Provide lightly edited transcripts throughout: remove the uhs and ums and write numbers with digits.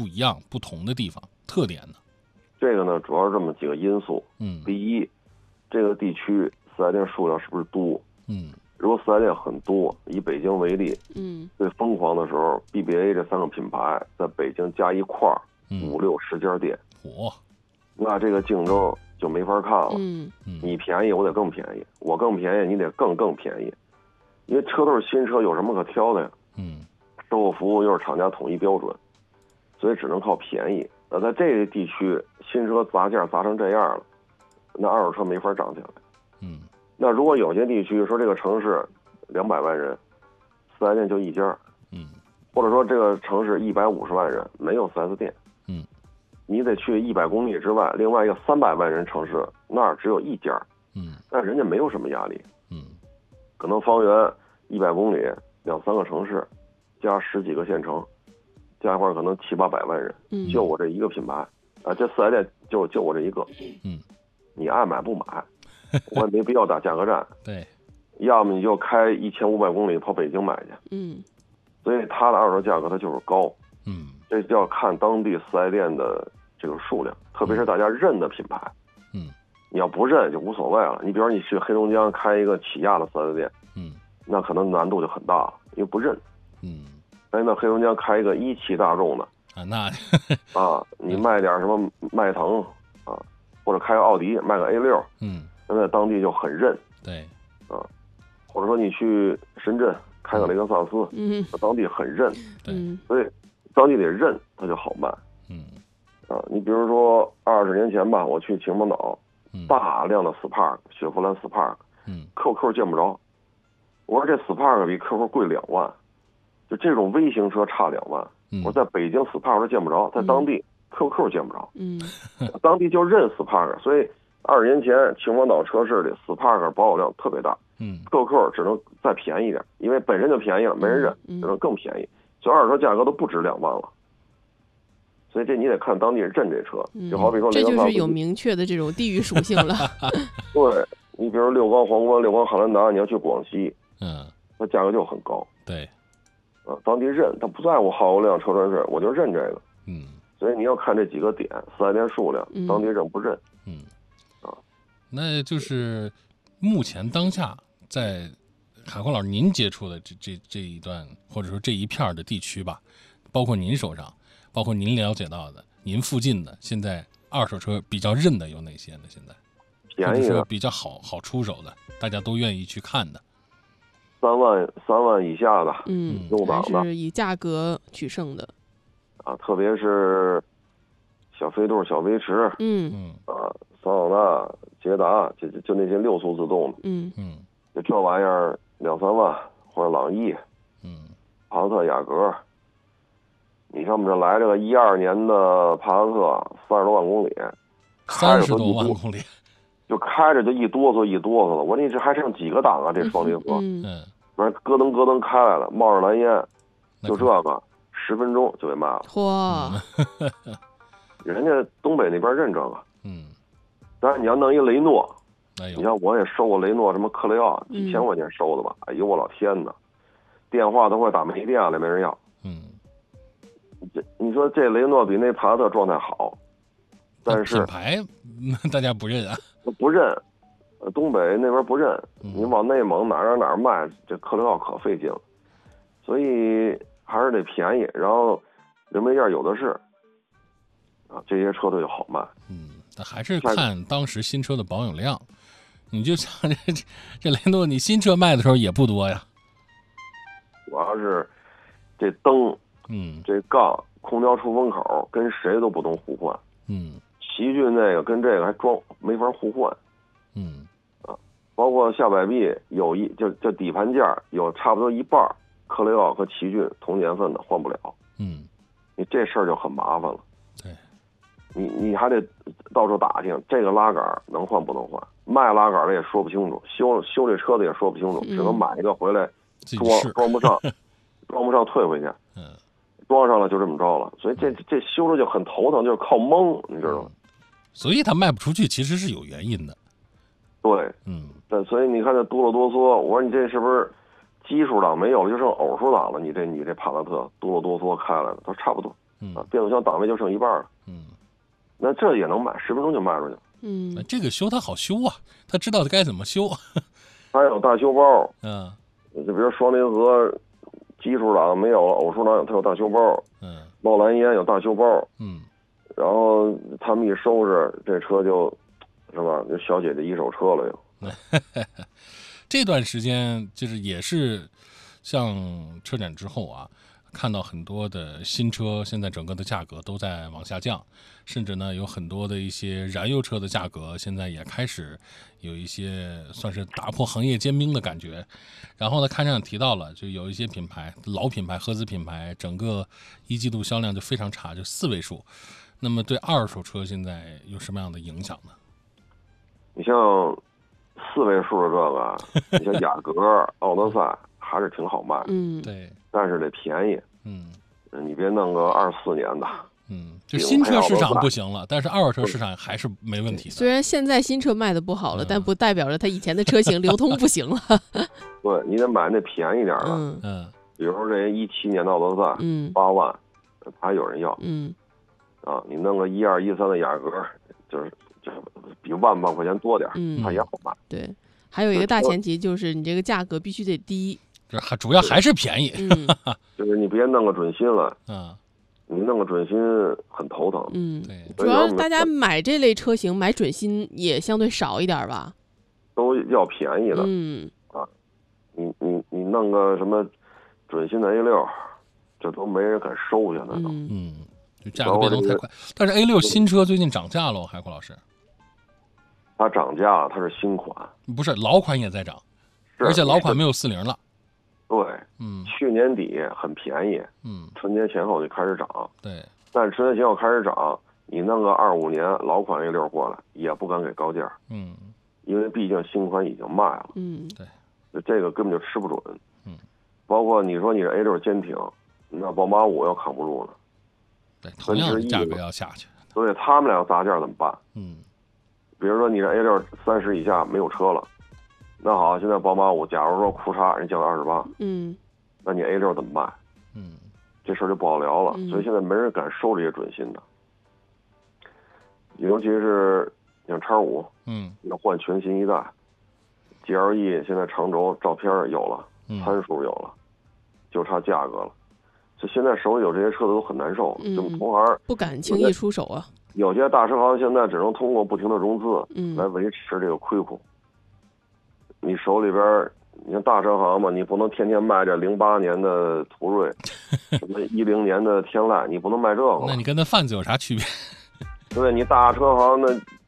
不一样、不同的地方、特点呢？ 这个呢，主要是这么几个因素。第一，这个地区四 S 店数量是不是多？如果四 S 店很多，以北京为例，最疯狂的时候 ，BBA 这3个品牌在北京加一块儿，5、6、10家店，那这个竞争就没法看了。你便宜，我得更便宜；我更便宜，你得更便宜。因为车都是新车，有什么可挑的呀？售后服务又是厂家统一标准，所以只能靠便宜。那在这个地区，新车砸价砸成这样了，那二手车没法涨起来。那如果有些地区说这个城市200万人，四 S 店就一家，或者说这个城市150万人没有4S 店，你得去100公里之外，另外一个300万人城市，那儿只有一家，但人家没有什么压力，可能方圆100公里2、3个城市，加10几个县城，加一块可能7、800万人，就我这一个品牌啊，这4S店就我这一个，你爱买不买，我也没必要打价格战， 对， 要么你就开1500公里跑北京买去，所以它的二手价格它就是高，这就要看当地4S店的这个数量，特别是大家认的品牌，你要不认就无所谓了。你比如说你去黑龙江开一个起亚的4S店，那可能难度就很大了，因为不认，那黑龙江开一个一汽大众的你卖点什么迈腾啊，或者开个奥迪卖个 A6，那在当地就很认， 对， 或者说你去深圳开个雷克萨斯，当地很认， 对， 所以当地得认，它就好卖，你比如说20年前吧，我去秦皇岛，大量的 Spark 雪佛兰 Spark，QQ 见不着，我说这 Spark 比 QQ 贵2万，就这种微型车差2万，我在北京 Spark 都见不着，在当地 QQ 见不着，当地就认 Spark， 所以20年前秦皇岛车市里 Spark 保有量特别大，QQ 只能再便宜一点，因为本身就便宜了，没人认，只能更便宜，所以二手车价格都不止2万了。所以这你得看当地人认这车，就好比说这就是有明确的这种地域属性了。 对，你比如六缸皇冠、六缸汉兰达，你要去广西，它价格就很高。 对， 当地认，他不在乎耗油量、车船税，我就认这个。所以你要看这几个点，4S店数量，当地认不认？ 那就是目前当下在海光老师您接触的这一段，或者说这一片的地区吧，包括您手上。包括您了解到的，您附近的现在二手车比较认的有哪些呢？现在便宜的， 或者说比较好出手的，大家都愿意去看的 ，3万以下的，用档的， 还是以价格取胜的特别是小飞度、小威驰，桑塔纳、捷达，就那些6速自动的，就这玩意儿2、3万，或者朗逸，帕萨特、雅阁。你看我们这来这个12年的帕萨特，30多万公里 ，30多万公里， 就开着就一哆嗦了。我说你这还剩几个档啊？这双离合，不然咯噔开来了，冒着蓝烟，就这个10分钟就给卖了。 嚯！ 人家东北那边认这个，但是你要弄一雷诺，你看我也收过雷诺什么克雷奥，几千块钱收的吧？哎呦我老天哪，电话都快打没电了，没人要。你说这雷诺比那帕萨特状态好，但是品牌大家不认啊， 不认，东北那边不认，你往内蒙哪儿卖，这克雷奥可费劲了，所以还是得便宜，然后零配件有的是，这些车都就好卖。 但还是看当时新车的保有量，你就像这雷诺，你新车卖的时候也不多呀， 主要是这灯。这杠空调出风口跟谁都不能互换。奇骏那个跟这个还没法互换。包括下摆臂有就底盘件有差不多一半，克雷奥和奇骏同年份的换不了。你这事儿就很麻烦了。 对， 你还得到处打听这个拉杆能换不能换，卖拉杆的也说不清楚，修这车的也说不清楚，只能买一个回来装不上退回去。装上了就这么着了，所以这修着就很头疼，就是靠蒙，你知道吗？ 所以它卖不出去其实是有原因的。 对，但所以你看这哆啰哆嗦，我说你这是不是奇数档没有了，就剩偶数档了？你这帕萨特哆啰哆嗦开来了，它差不多。 变速箱档位就剩一半了，那这也能卖，10分钟就卖出去。 这个修它好修啊，他知道该怎么修。 还有大修包，就比如双离合基础档没有了，偶数档它有大修包，冒蓝烟有大修包，然后他们一收拾这车就是吧，就小姐姐一手车了又。 这段时间就是也是像车展之后啊，看到很多的新车现在整个的价格都在往下降，甚至呢有很多的一些燃油车的价格现在也开始有一些算是打破行业坚冰的感觉。然后呢看上提到了就有一些品牌老品牌合资品牌整个一季度销量就非常差，就4位数。那么对二手车现在有什么样的影响呢？ 你像4位数的这个，你像雅阁、奥德赛还是挺好卖， 对， 但是得便宜，你别弄个24年的， 就新车市场不行了，但是二手车市场还是没问题的。 虽然现在新车卖的不好了，但不代表着它以前的车型流通不行了。 对，你得买那便宜点的，比如说这17年的奥德赛，8万，还有人要，你弄个12、13的雅阁，就是比万块钱多点，它也好卖。 对，还有一个大前提就是你这个价格必须得低， 主要还是便宜。 就是你别弄个准新了，你弄个准新很头疼。 对， 主要是大家买这类车型买准新也相对少一点吧， 都要便宜的。你弄个什么准新的 A6，这都没人敢收现在都。 就价格变动太快。但是 A6 新车最近涨价了，海阔老师。 它涨价了，它是新款， 不是老款也在涨，而且老款没有40了。 对，去年底很便宜，春节前后就开始涨。 对， 但春节前后开始涨，你弄个25年老款 A6 过来，也不敢给高价。因为毕竟新款已经卖了。 对， 这个根本就吃不准。包括你说你是 A6 坚挺，那宝马5要扛不住了。 对，同样的价格要下去。 所以他们俩砸价怎么办？比如说你这 A6 30以下没有车了，那好，现在宝马5假如说库叉人降到28，那你 A6 怎么办？这事儿就不好聊了。所以现在没人敢收这些准新的，尤其是像X5，要换全新一代 ，GLE 现在长轴照片有了，参数有了，就差价格了。就现在手里有这些车的都很难受，这么同行不敢轻易出手啊。 有些大车行现在只能通过不停的融资来维持这个亏空。你手里边，你像大车行嘛，你不能天天卖这08年的途锐，什么10年的天籁，你不能卖这个。 那你跟那贩子有啥区别？ 对，你大车行那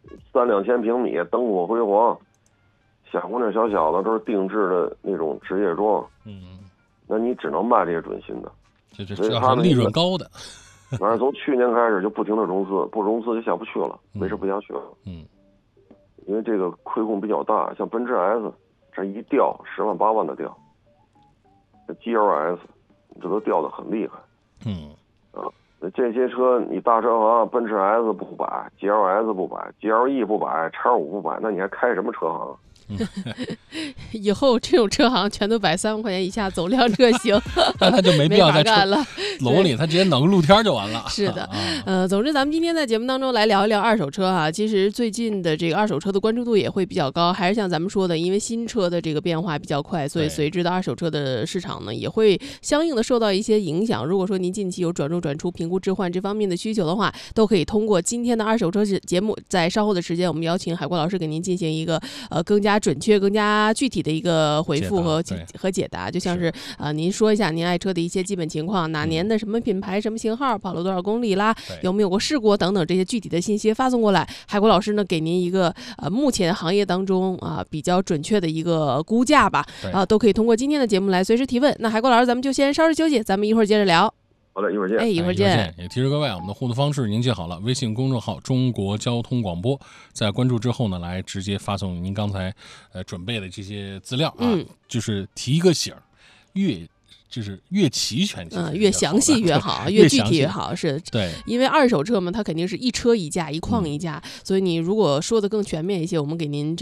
3、2千平米，灯火辉煌，小姑娘小小的都是定制的那种职业装，那你只能卖这些准新的。 这要是利润高的。 反正从去年开始就不停的融资，不融资就下不去了，维持不下去了。因为这个亏空比较大，像奔驰 S 这一掉10万8万的掉，这 GLS 这都掉得很厉害。这些车你大车行奔驰 S 不摆 ，GLS 不摆 ，GLE 不摆 ，X5 不摆，那你还开什么车行？ 以后这种车行全都摆3万块钱以下走量车型， 那他就没必要在干了。 楼里，他直接弄个露天就完了。 是的，总之咱们今天在节目当中来聊一聊二手车啊。其实最近的这个二手车的关注度也会比较高，还是像咱们说的，因为新车的这个变化比较快，所以随之的二手车的市场呢也会相应的受到一些影响。如果说您近期有转入转出、评估置换这方面的需求的话，都可以通过今天的二手车节目，在稍后的时间，我们邀请海阔老师给您进行一个更加准确、更加具体的一个回复和解答。就像是您说一下您爱车的一些基本情况，哪年的什么品牌、什么型号，跑了多少公里啦，有没有过事故等等这些具体的信息发送过来，海阔老师呢给您一个目前行业当中比较准确的一个估价吧，都可以通过今天的节目来随时提问。那海阔老师，咱们就先稍事休息，咱们一会儿接着聊。 好的，一会儿见。 一会儿见。 也提示各位，我们的互动方式您记好了，微信公众号中国交通广播，在关注之后呢，来直接发送您刚才准备的这些资料就是提个醒，越齐全越详细越好，越具体越好。是， 对， 因为二手车嘛，它肯定是一车一价，一况一价，所以你如果说的更全面一些，我们给您这个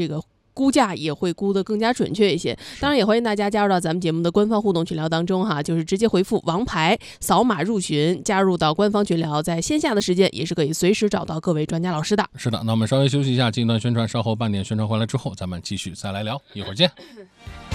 估价也会估得更加准确一些。当然也欢迎大家加入到咱们节目的官方互动群聊当中哈，就是直接回复王牌扫码入群，加入到官方群聊，在线下的时间也是可以随时找到各位专家老师的。 是的，那我们稍微休息一下，进一段宣传，稍后半点宣传回来之后咱们继续再来聊，一会儿见。